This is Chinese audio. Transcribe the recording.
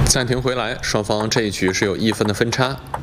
暂停回来，双方这一局是有1分的分差。